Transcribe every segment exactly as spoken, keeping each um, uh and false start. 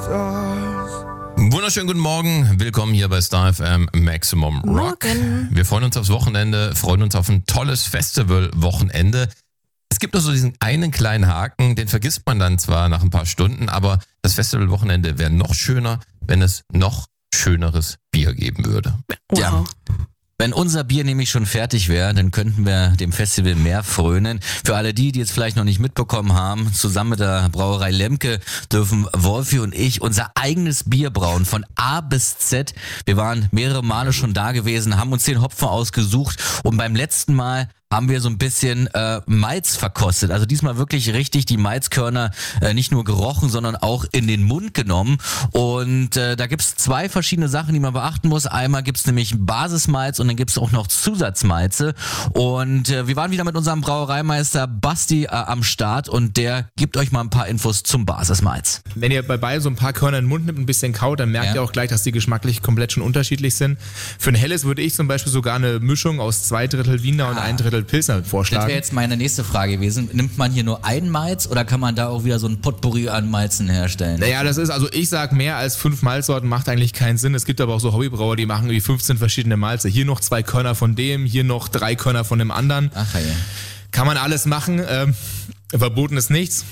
Wunderschönen guten Morgen, willkommen hier bei Star F M Maximum Rock. Morgen. Wir freuen uns aufs Wochenende, freuen uns auf ein tolles Festival-Wochenende. Es gibt nur so diesen einen kleinen Haken, den vergisst man dann zwar nach ein paar Stunden, aber das Festival-Wochenende wäre noch schöner, wenn es noch schöneres Bier geben würde. Wow. Ja. Wenn unser Bier nämlich schon fertig wäre, dann könnten wir dem Festival mehr frönen. Für alle die, die jetzt vielleicht noch nicht mitbekommen haben, zusammen mit der Brauerei Lemke dürfen Wolfi und ich unser eigenes Bier brauen, von A bis Z. Wir waren mehrere Male schon da gewesen, haben uns den Hopfen ausgesucht und beim letzten Mal haben wir so ein bisschen äh, Malz verkostet. Also diesmal wirklich richtig die Malzkörner äh, nicht nur gerochen, sondern auch in den Mund genommen. Und äh, da gibt's zwei verschiedene Sachen, die man beachten muss. Einmal gibt's nämlich Basismalz und dann gibt's auch noch Zusatzmalze. Und äh, wir waren wieder mit unserem Brauereimeister Basti äh, am Start und der gibt euch mal ein paar Infos zum Basismalz. Wenn ihr bei beiden so ein paar Körner in den Mund nimmt, ein bisschen kaut, dann merkt Ja. ihr auch gleich, dass die geschmacklich komplett schon unterschiedlich sind. Für ein helles würde ich zum Beispiel sogar eine Mischung aus zwei Drittel Wiener und Ah. ein Drittel Pilsner Das vorschlagen. wäre jetzt meine nächste Frage gewesen. Nimmt man hier nur ein Malz oder kann man da auch wieder so ein Potpourri an Malzen herstellen? Naja, das ist, also ich sag, mehr als fünf Malzsorten macht eigentlich keinen Sinn. Es gibt aber auch so Hobbybrauer, die machen irgendwie fünfzehn verschiedene Malze. Hier noch zwei Körner von dem, hier noch drei Körner von dem anderen. Ach ja. Kann man alles machen. Ähm, verboten ist nichts.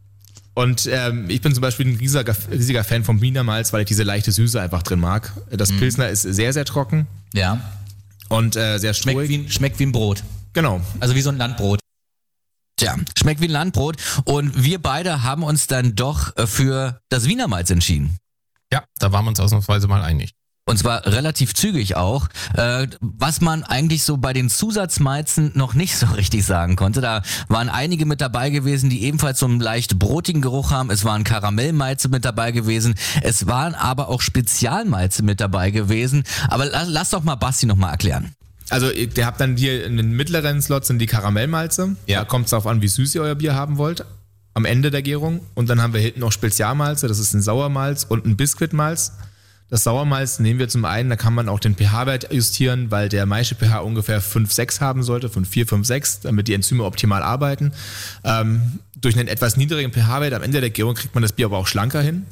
Und ähm, ich bin zum Beispiel ein riesiger, riesiger Fan vom Wiener Malz, weil ich diese leichte Süße einfach drin mag. Das Mhm. Pilsner ist sehr, sehr trocken Ja. und äh, sehr Schmeckt strohig. wie, ein- schmeckt wie ein Brot. Genau. Also wie so ein Landbrot. Tja, schmeckt wie ein Landbrot. Und wir beide haben uns dann doch äh, für das Wiener Malz entschieden. Ja, da waren wir uns ausnahmsweise mal einig. Und zwar relativ zügig auch, äh, was man eigentlich so bei den Zusatzmalzen noch nicht so richtig sagen konnte. Da waren einige mit dabei gewesen, die ebenfalls so einen leicht brotigen Geruch haben. Es waren Karamellmalze mit dabei gewesen. Es waren aber auch Spezialmalze mit dabei gewesen. Aber lass, lass doch mal Basti noch mal erklären. Also ihr habt dann hier in den mittleren Slot sind die Karamellmalze. Ja. Da kommt es darauf an, wie süß ihr euer Bier haben wollt. Am Ende der Gärung. Und dann haben wir hinten noch Spezialmalze. Das ist ein Sauermalz und ein Biskuitmalz. Das Sauermalz nehmen wir zum einen, da kann man auch den pH-Wert justieren, weil der Maische-pH ungefähr fünf Komma sechs haben sollte, von vier, fünf, sechs, damit die Enzyme optimal arbeiten. Ähm, durch einen etwas niedrigen pH-Wert am Ende der Gärung kriegt man das Bier aber auch schlanker hin.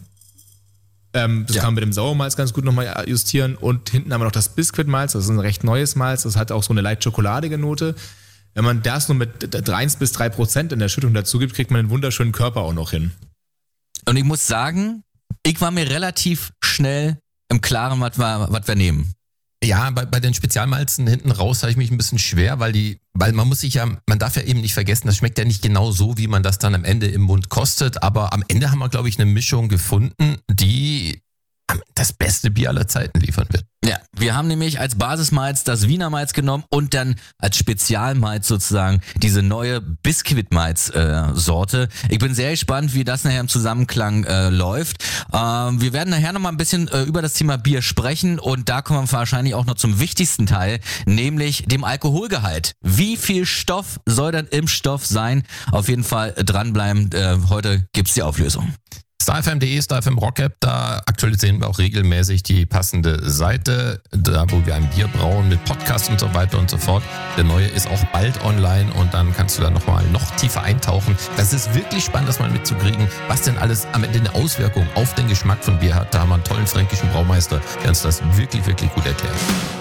Ähm, das Ja. kann man mit dem Sauermalz ganz gut nochmal justieren. Und hinten haben wir noch das Biskuitmalz, das ist ein recht neues Malz, das hat auch so eine leicht schokoladige Note. Wenn man das nur mit drei bis drei Prozent in der Schüttung dazu gibt, kriegt man einen wunderschönen Körper auch noch hin. Und ich muss sagen, ich war mir relativ schnell im Klaren, was wir, was wir nehmen. Ja, bei, bei den Spezialmalzen hinten raus habe ich mich ein bisschen schwer, weil die, weil man muss sich ja, man darf ja eben nicht vergessen, das schmeckt ja nicht genau so, wie man das dann am Ende im Mund kostet, aber am Ende haben wir, glaube ich, eine Mischung gefunden, die das beste Bier aller Zeiten liefern wird. Ja, wir haben nämlich als Basismalz das Wiener Malz genommen und dann als Spezialmalz sozusagen diese neue Biskuitmalz-Sorte. Ich bin sehr gespannt, wie das nachher im Zusammenklang äh, läuft. Ähm, wir werden nachher nochmal ein bisschen äh, über das Thema Bier sprechen und da kommen wir wahrscheinlich auch noch zum wichtigsten Teil, nämlich dem Alkoholgehalt. Wie viel Stoff soll dann im Stoff sein? Auf jeden Fall dranbleiben. Äh, heute gibt's die Auflösung. StarFM punkt de, StarFM Rock App, da aktualisieren wir auch regelmäßig die passende Seite, da wo wir ein Bier brauen mit Podcast und so weiter und so fort. Der neue ist auch bald online und dann kannst du da nochmal noch tiefer eintauchen. Das ist wirklich spannend, das mal mitzukriegen, was denn alles am Ende eine Auswirkung auf den Geschmack von Bier hat. Da haben wir einen tollen fränkischen Braumeister, der uns das wirklich, wirklich gut erklärt.